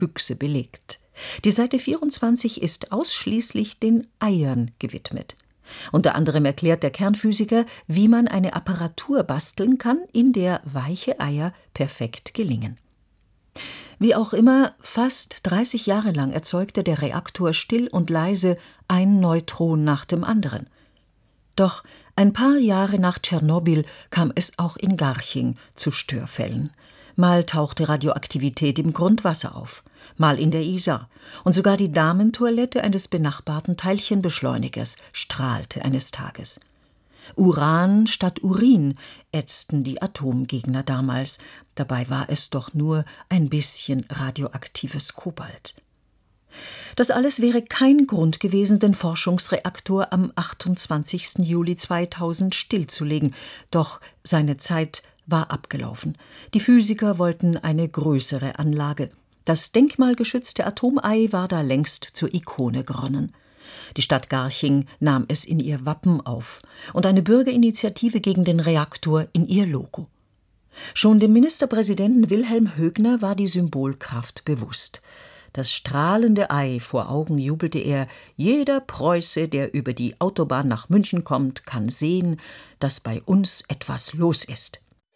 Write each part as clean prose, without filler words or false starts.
Büchse belegt. Die Seite 24 ist ausschließlich den Eiern gewidmet. Unter anderem erklärt der Kernphysiker, wie man eine Apparatur basteln kann, in der weiche Eier perfekt gelingen. Wie auch immer, fast 30 Jahre lang erzeugte der Reaktor still und leise ein Neutron nach dem anderen. Doch ein paar Jahre nach Tschernobyl kam es auch in Garching zu Störfällen. Mal tauchte Radioaktivität im Grundwasser auf, mal in der Isar. Und sogar die Damentoilette eines benachbarten Teilchenbeschleunigers strahlte eines Tages. Uran statt Urin ätzten die Atomgegner damals. Dabei war es doch nur ein bisschen radioaktives Kobalt. Das alles wäre kein Grund gewesen, den Forschungsreaktor am 28. Juli 2000 stillzulegen. Doch seine Zeit war abgelaufen. Die Physiker wollten eine größere Anlage. Das denkmalgeschützte Atomei war da längst zur Ikone geronnen. Die Stadt Garching nahm es in ihr Wappen auf und eine Bürgerinitiative gegen den Reaktor in ihr Logo. Schon dem Ministerpräsidenten Wilhelm Högner war die Symbolkraft bewusst. Das strahlende Ei vor Augen jubelte er: Jeder Preuße, der über die Autobahn nach München kommt, kann sehen, dass bei uns etwas los ist.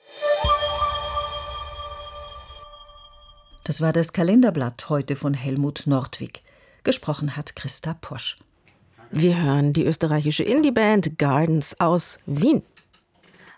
Das war das Kalenderblatt heute von Helmut Nordwig. Gesprochen hat Christa Posch. Wir hören die österreichische Indie-Band Gardens aus Wien.